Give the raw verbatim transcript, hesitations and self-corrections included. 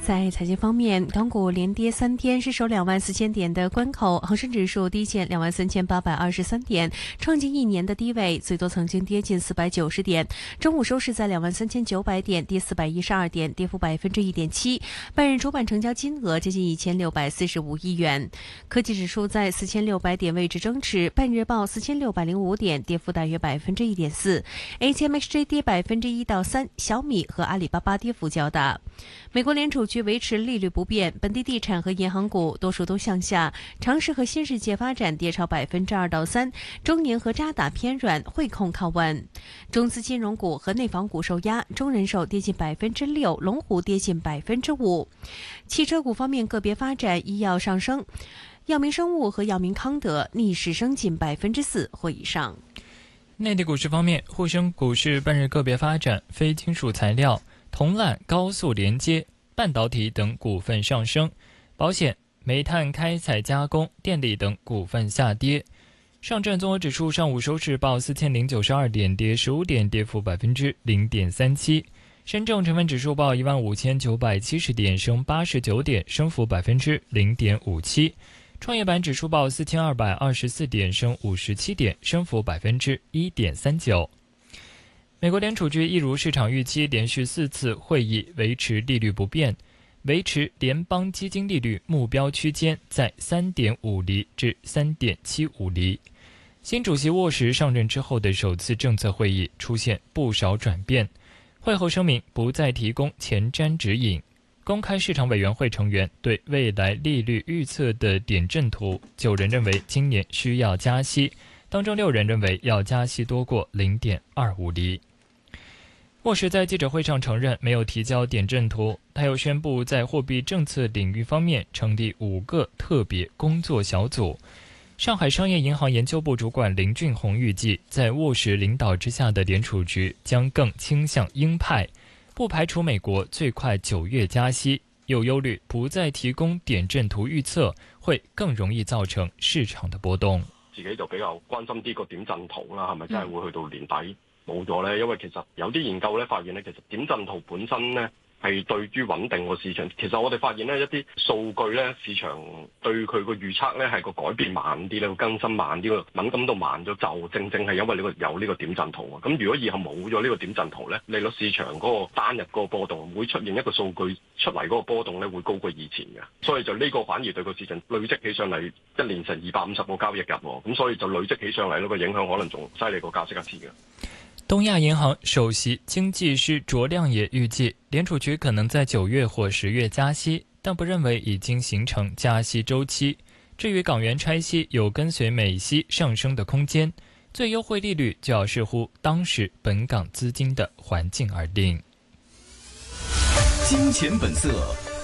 在财经方面，港股连跌三天，失守两万四千点的关口，恒生指数低见两万三千八百二十三点，创近一年的低位，最多曾经跌近四百九十点。中午收市在两万三千九百点，跌四百一十二点，跌幅百分之一点七。半日主板成交金额接近一千六百四十五亿元。科技指数在四千六百点位置争持，半日报四千六百零五点，跌幅大约百分之一点四。A T M X J 跌百分之一到三，小米和阿里巴巴跌幅较大。美国联储局维持利率不变，本地地产和银行股多数都向下，长实和新世界发展跌超百分之二到三，中银和渣打偏软，汇控靠稳。中资金融股和内房股受压，中人寿跌近百分之六，龙湖跌近百分之五。汽车股方面个别发展，医药上升，药明生物和药明康德逆势升近百分之四或以上。 内地股市方面，沪深股市半日个别发展，非金属材料、铜缆、高速连接、半导体等股份上升，保险、煤炭开采加工、电力等股份下跌。上证综合指数上午收市报四千零九十二点，跌十五点，跌幅百分之零点三七。深证成分指数报一万五千九百七十点，升八十九点，升幅百分之零点五七。创业板指数报四千二百二十四点，升五十七点，升幅百分之一点三九。美国联储局一如市场预期，连续四次会议维持利率不变，维持联邦基金利率目标区间在 三点五 厘至 三点七五 厘。新主席沃什上任之后的首次政策会议出现不少转变，会后声明不再提供前瞻指引。公开市场委员会成员对未来利率预测的点阵图，九人认为今年需要加息，当中六人认为要加息多过 零点二五 厘。沃什在记者会上承认没有提交点阵图，他又宣布在货币政策领域方面成立五个特别工作小组。上海商业银行研究部主管林俊宏预计，在沃什领导之下的联储局将更倾向鹰派，不排除美国最快九月加息，又忧虑不再提供點陣圖預測會更容易造成市場的波動。 自己就比較關心啲個點陣圖啦，係咪真係會去到年底冇咗呢？因為其實有啲研究咧發現咧，其實點陣圖本身咧係對於穩定個市場，其實我哋發現咧一啲數據咧市場對佢個預測咧係個改變慢啲咧，更新慢啲，個敏感度慢咗，就正正係因為呢個有呢個點陣圖啊。咁如果以後冇咗呢個點陣圖咧，利率市場嗰個單日嗰個波動會出現一個數據出嚟嗰個波動咧會高過以前嘅，所以就呢個反而對個市場累積起上嚟一年成二百五十個交易日喎，咁所以就累積起上嚟呢個影響可能仲犀利過加息一次嘅。 東亞銀行首席經濟師卓亮也預計，聯儲局可能在九月或十月加息，但不認為已經形成加息週期。至於港元拆息有跟隨美息上升的空間，最優惠利率就要視乎當時本港資金的環境而定。 金錢本色，